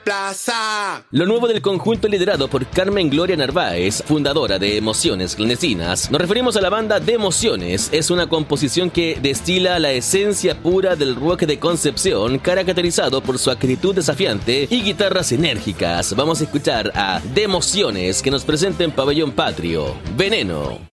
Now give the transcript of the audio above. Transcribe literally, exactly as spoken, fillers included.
plaza. Lo nuevo del conjunto liderado por Carmen Gloria Narváez, fundadora de Emociones Clandestinas. Nos referimos a la banda de Emociones. Es una composición que destila la esencia pura del rock de Concepción, caracterizado por su actitud desafiante y guitarras enérgicas. Vamos a escuchar a De Emociones, que nos presenta en Pabellón Patrio, Veneno.